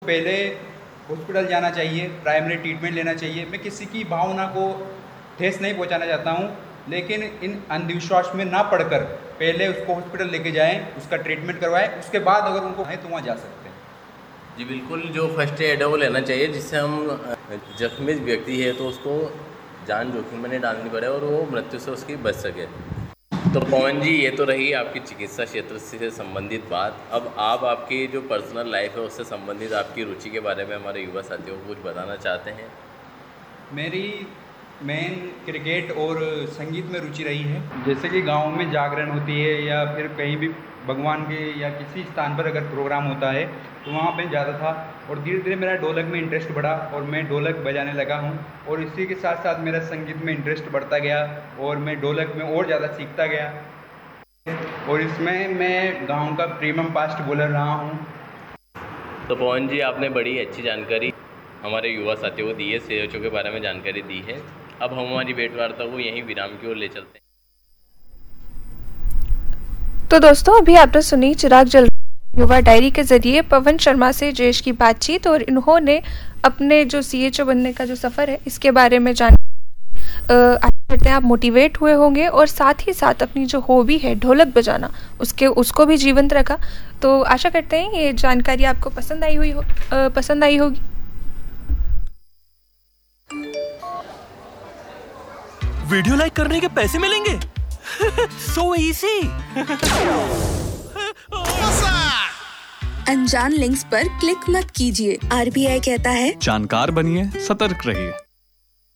पहले हॉस्पिटल जाना चाहिए, प्राइमरी ट्रीटमेंट लेना चाहिए। मैं किसी की भावना को ठेस नहीं पहुंचाना चाहता हूं, लेकिन इन अंधविश्वास में ना पड़कर पहले उसको हॉस्पिटल लेके जाएं, उसका ट्रीटमेंट करवाएं, उसके बाद अगर उनको है तो वहाँ जा सकते हैं। जी बिल्कुल, जो फर्स्ट एड है वो लेना चाहिए, जिससे हम जख्मी व्यक्ति है तो उसको जान जोखिम में नहीं डालनी पड़े और वो मृत्यु से उसकी बच सके। तो पवन जी, ये तो रही आपकी चिकित्सा क्षेत्र से संबंधित बात। अब आप आपकी जो पर्सनल लाइफ है उससे संबंधित आपकी रुचि के बारे में हमारे युवा साथियों को कुछ बताना चाहते हैं? मेरी मेन क्रिकेट और संगीत में रुचि रही है। जैसे कि गांव में जागरण होती है या फिर कहीं भी भगवान के या किसी स्थान पर अगर प्रोग्राम होता है तो वहाँ पे जाता था, और धीरे धीरे मेरा ढोलक में इंटरेस्ट बढ़ा और मैं ढोलक बजाने लगा हूँ, और इसी के साथ साथ मेरा संगीत में इंटरेस्ट बढ़ता गया और मैं ढोलक में और ज़्यादा सीखता गया, और इसमें मैं गाँव का प्रीमियम फास्ट बॉलर रहा हूँ। तो पवन जी, आपने बड़ी अच्छी जानकारी हमारे युवा साथियों को दी है, सीएचओ के बारे में जानकारी दी है। अब हम हमारी भेंटवार्ता को यहीं विराम की ओर ले चलते हैं। तो दोस्तों, अभी आपने सुनी चिराग जल युवा डायरी के जरिए पवन शर्मा से जयेश की बातचीत, और इन्होंने अपने जो सीएचओ बनने का जो सफ़र है इसके बारे में जान आशा करते हैं आप मोटिवेट हुए होंगे, और साथ ही साथ अपनी जो हॉबी है ढोलक बजाना उसको भी जीवंत रखा। तो आशा करते हैं ये जानकारी आपको पसंद आई होगी। वीडियो लाइक करने के पैसे मिलेंगे? So easy. अनजान लिंक्स पर क्लिक मत कीजिए। आरबीआई कहता है, जानकार बनिए, सतर्क रहिए।